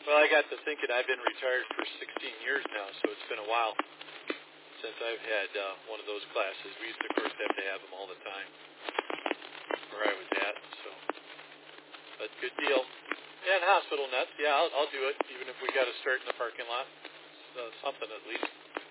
Well, I got to thinking I've been retired for 16 years now, so it's been a while since I've had one of those classes. We used to, of course, have to have them all the time where I was at. So, but good deal. And hospital nets, yeah, I'll do it, even if we got to start in the parking lot. Something at least.